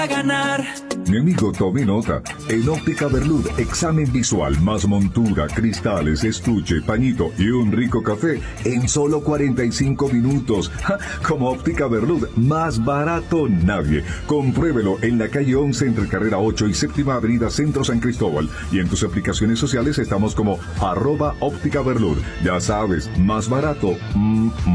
ganar. Mi amigo, tome nota. En Óptica Berlud, examen visual más montura, cristales, estuche, pañito y un rico café en solo 45 minutos. ¡Ja! Como Óptica Berlud, más barato nadie. Compruébelo en la calle 11 entre carrera 8 y séptima avenida Centro San Cristóbal. Y en tus aplicaciones sociales estamos como @Óptica Berlud. Ya sabes, más barato.